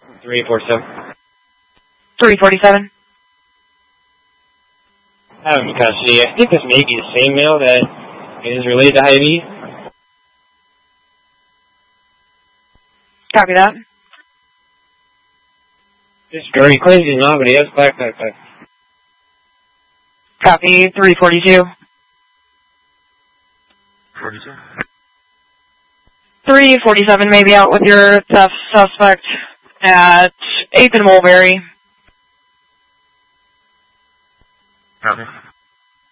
347. 347. I have him in custody. I think this may be the same male that is related to Hy-Vee. Copy that. This girl, he claims he's not, but he has black backpack. Copy 342. 42. 347 may be out with your theft suspect at 8th and Mulberry. Copy.